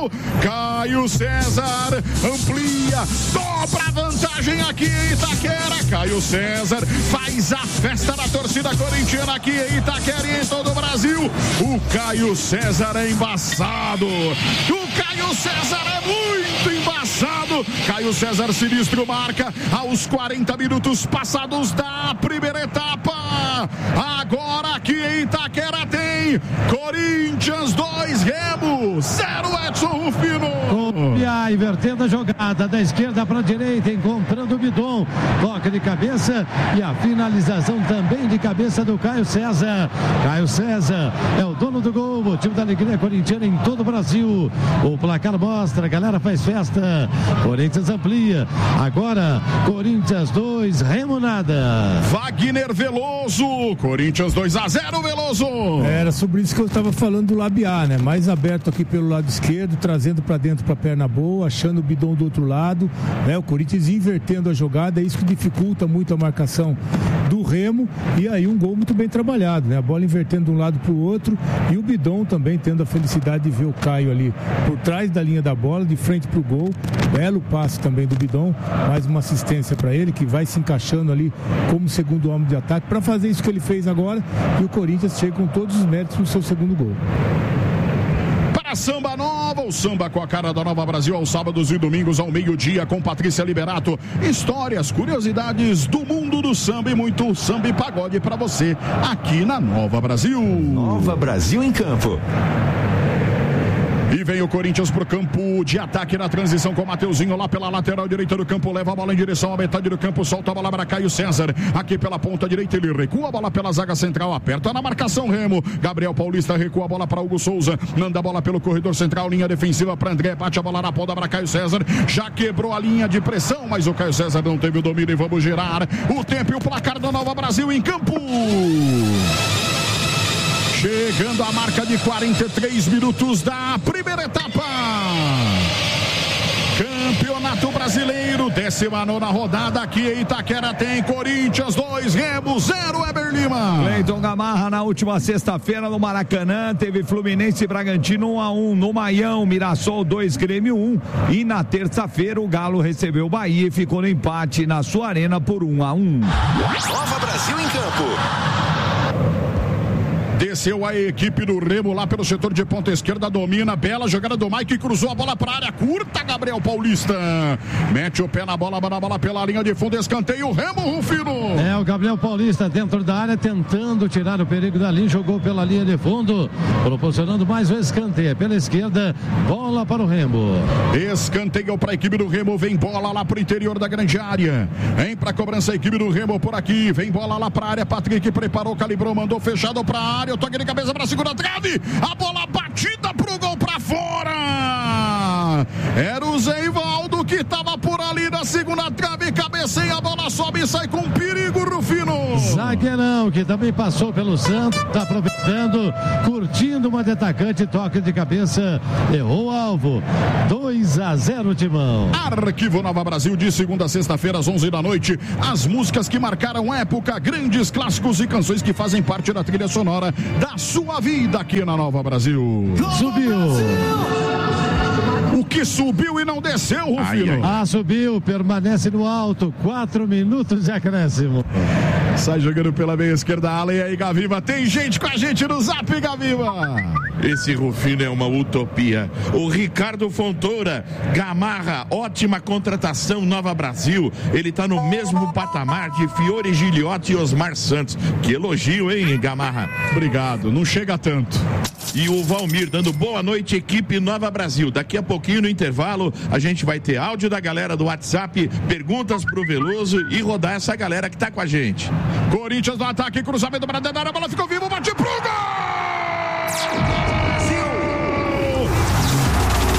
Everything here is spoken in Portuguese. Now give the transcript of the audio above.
Caio César amplia, dobra a vantagem aqui em Itaquera. Caio César faz a festa da torcida corintiana aqui em Itaquera e em todo o Brasil. O Caio César é embaçado. O Caio César é muito embaçado. Caio César sinistro marca aos 40 minutos passados da primeira etapa. Agora aqui em Itaquera tem Corinthians 2, Remo 0, Edson Rufino. Invertendo a jogada da esquerda para a direita, encontrando o Bidon. Toque de cabeça e a finalização também de cabeça do Caio César. Caio César é o dono do gol, motivo da alegria corintiana em todo o Brasil. O placar mostra, a galera faz festa. Corinthians amplia. Agora, Corinthians 2, Remo nada. Wagner Veloso, Corinthians 2-0, Veloso. Era sobre isso que eu estava falando do Labiá, né? Mais aberto aqui pelo lado esquerdo, trazendo para dentro para a perna boa, achando o Bidon do outro lado, né? O Corinthians invertendo a jogada, é isso que dificulta muito a marcação do Remo, e aí um gol muito bem trabalhado, né? A bola invertendo de um lado para o outro, e o Bidon também tendo a felicidade de ver o Caio ali por trás da linha da bola, de frente para o gol. Belo passe também do Bidon, mais uma assistência para ele, que vai se encaixando ali como segundo homem de ataque para fazer isso que ele fez agora, e o Corinthians chega com todos os méritos no seu segundo gol. Para Samba Nova, o samba com a cara da Nova Brasil, aos sábados e domingos ao meio-dia, com Patrícia Liberato. Histórias, curiosidades do mundo do samba e muito samba e pagode para você aqui na Nova Brasil. Nova Brasil em campo. E vem o Corinthians pro campo de ataque na transição com o Mateuzinho lá pela lateral direita do campo, leva a bola em direção à metade do campo, solta a bola para Caio César, aqui pela ponta direita ele recua a bola pela zaga central, aperta na marcação Remo, Gabriel Paulista recua a bola para Hugo Souza, manda a bola pelo corredor central, linha defensiva para André, bate a bola na ponta para Caio César, já quebrou a linha de pressão, mas o Caio César não teve o domínio e vamos girar o tempo e o placar da Nova Brasil em campo. Chegando a marca de 43 minutos da primeira etapa. Campeonato Brasileiro, 19ª rodada aqui em Itaquera, tem Corinthians 2, Remo 0, Eber Lima. Cleiton Gamarra na última sexta-feira no Maracanã, teve Fluminense e Bragantino 1-1 no Maião, Mirassol 2, Grêmio 1, e na terça-feira o Galo recebeu o Bahia e ficou no empate na sua arena por 1-1. Nova Brasil em campo. Desceu a equipe do Remo lá pelo setor de ponta esquerda, domina, bela jogada do Mike, cruzou a bola para a área curta, Gabriel Paulista mete o pé na bola pela linha de fundo, escanteio, Remo Rufino. É o Gabriel Paulista dentro da área, tentando tirar o perigo dali, jogou pela linha de fundo, proporcionando mais um escanteio pela esquerda, bola para o Remo. Escanteio para a equipe do Remo, vem bola lá para o interior da grande área, vem para a cobrança a equipe do Remo por aqui, vem bola lá para a área, Patrick preparou, calibrou, mandou fechado para a área, o toque de cabeça para a segunda trave, a bola batida pro gol para fora, era o Zé Ivaldo que estava por ali na segunda trave, cabeceia, a bola sobe e sai com perigo, Rufino. Zagueirão que também passou pelo Santos, está aproveitando, curtindo uma de atacante, toque de cabeça, errou o alvo, 2-0 Timão. Arquivo Nova Brasil, de segunda a sexta-feira às 11 da noite, as músicas que marcaram época, grandes clássicos e canções que fazem parte da trilha sonora da sua vida aqui na Nova Brasil. Subiu. O que subiu e não desceu, Rufino? Subiu, permanece no alto, 4 minutos de acréscimo. Sai jogando pela meia esquerda, Ale aí, Gaviva. Tem gente com a gente no Zap, Gaviva. Esse Rufino é uma utopia. O Ricardo Fontoura, Gamarra, ótima contratação, Nova Brasil. Ele tá no mesmo patamar de Fiore Giliotti e Osmar Santos. Que elogio, hein, Gamarra? Obrigado, não chega tanto. E o Valmir dando boa noite, equipe Nova Brasil. Daqui a pouquinho no intervalo a gente vai ter áudio da galera do WhatsApp, perguntas pro Veloso e rodar essa galera que tá com a gente. Corinthians no ataque, cruzamento para dentro da área, a bola ficou viva, bate pro gol!